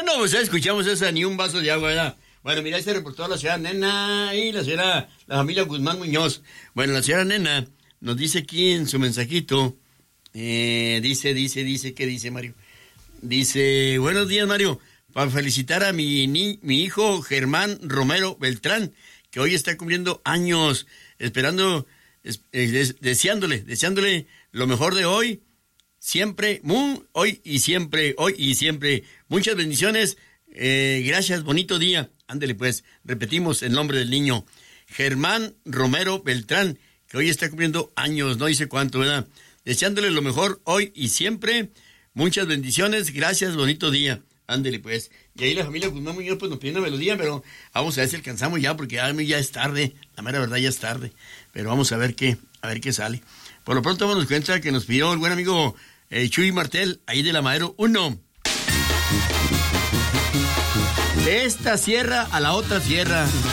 Bueno, pues ya escuchamos esa, ni un vaso de agua, ¿verdad? Bueno, mira, se reportó la señora Nena y la familia Guzmán Muñoz. Bueno, la señora Nena nos dice aquí en su mensajito, dice, ¿qué dice Mario? Dice, buenos días, Mario, para felicitar a mi hijo Germán Romero Beltrán, que hoy está cumpliendo años, deseándole lo mejor de hoy, siempre, hoy y siempre. Muchas bendiciones, gracias, bonito día. Ándele pues, repetimos el nombre del niño, Germán Romero Beltrán, que hoy está cumpliendo años, no dice cuánto, ¿verdad? Deseándole lo mejor hoy y siempre, muchas bendiciones, gracias, bonito día. Ándele pues. Y ahí la familia Guzmán Muñoz pues nos pide una melodía, pero vamos a ver si alcanzamos ya, porque ya es tarde, la mera verdad ya es tarde, pero vamos a ver qué sale. Por lo pronto nos cuenta que nos pidió el buen amigo Chuy Martel, ahí de la Madero 1. De esta sierra a la otra sierra,